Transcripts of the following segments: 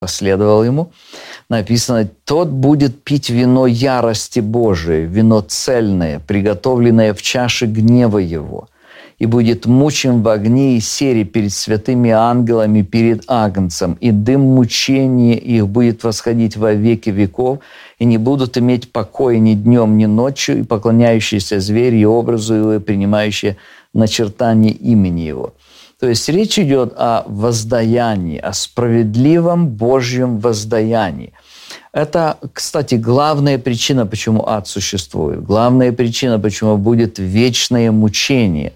последовал ему, написано: «Тот будет пить вино ярости Божией, вино цельное, приготовленное в чаше гнева его, и будет мучим в огне и сере перед святыми ангелами, перед Агнцем, и дым мучения их будет восходить во веки веков, и не будут иметь покоя ни днем, ни ночью, и поклоняющиеся зверю и образу его, и принимающие начертание имени его». То есть речь идет о воздаянии, о справедливом Божьем воздаянии. Это, кстати, главная причина, почему ад существует, главная причина, почему будет вечное мучение.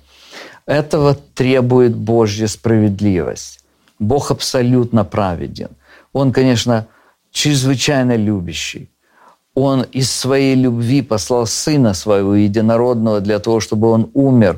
Этого требует Божья справедливость. Бог абсолютно праведен. Он, конечно, чрезвычайно любящий. Он из своей любви послал Сына Своего Единородного для того, чтобы Он умер,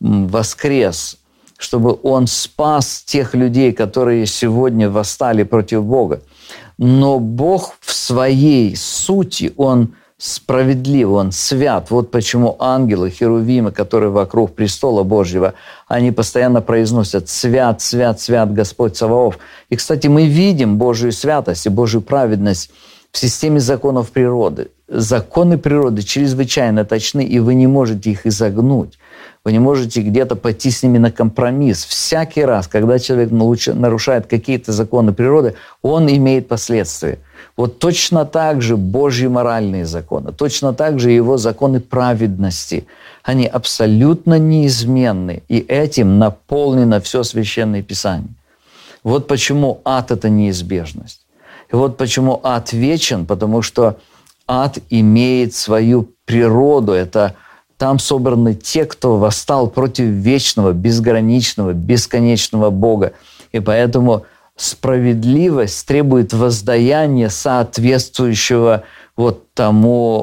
воскрес, чтобы Он спас тех людей, которые сегодня восстали против Бога. Но Бог в своей сути, Он справедлив, Он свят. Вот почему ангелы, херувимы, которые вокруг престола Божьего, они постоянно произносят: «Свят, свят, свят Господь Саваоф». И, кстати, мы видим Божию святость и Божию праведность в системе законов природы. Законы природы чрезвычайно точны, и вы не можете их изогнуть. Вы не можете где-то пойти с ними на компромисс. Всякий раз, когда человек нарушает какие-то законы природы, он имеет последствия. Вот точно так же Божьи моральные законы, точно так же Его законы праведности, они абсолютно неизменны, и этим наполнено все Священное Писание. Вот почему ад – это неизбежность. И вот почему ад вечен, потому что ад имеет свою природу. Это там собраны те, кто восстал против вечного, безграничного, бесконечного Бога. И поэтому справедливость требует воздаяния, соответствующего вот тому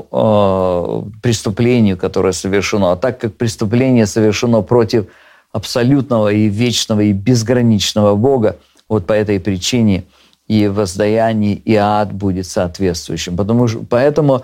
преступлению, которое совершено. А так как преступление совершено против абсолютного и вечного и безграничного Бога, вот по этой причине и воздаяние, и ад будет соответствующим. Поэтому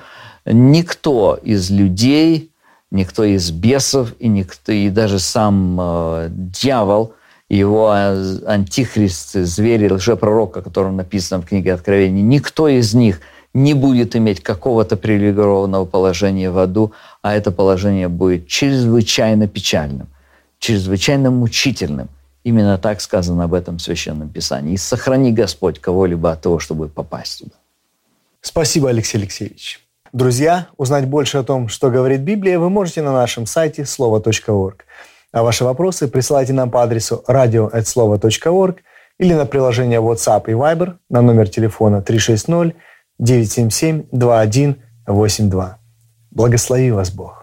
никто из людей, никто из бесов, и даже сам дьявол, его антихрист, зверь, лжепророк, о котором написано в книге Откровения, никто из них не будет иметь какого-то привилегированного положения в аду, а это положение будет чрезвычайно печальным, чрезвычайно мучительным. Именно так сказано об этом в Священном Писании. «И сохрани Господь кого-либо от того, чтобы попасть туда». Спасибо, Алексей Алексеевич. Друзья, узнать больше о том, что говорит Библия, вы можете на нашем сайте слово.орг. А ваши вопросы присылайте нам по адресу radio@slovo.org или на приложение WhatsApp и Viber на номер телефона 360-977-2182. Благослови вас Бог!